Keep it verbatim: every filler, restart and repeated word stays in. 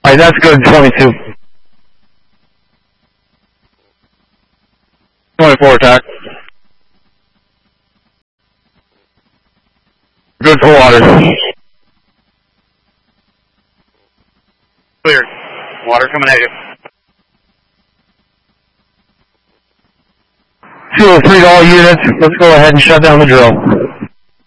Alright, that's good, twenty-two. twenty-four attack. Good for water. Clear. Water coming at you. two oh three to all units, let's go ahead and shut down the drill.